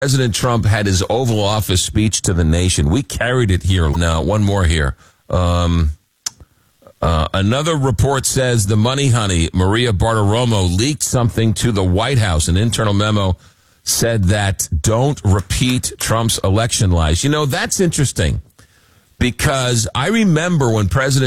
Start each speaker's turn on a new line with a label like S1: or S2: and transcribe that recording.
S1: President Trump had his Oval Office speech to the nation. We carried it here. Now, one more here. Another report says the money honey, Maria Bartiromo, leaked something to the White House. An internal memo said that don't repeat Trump's election lies. You know, that's interesting because I remember when President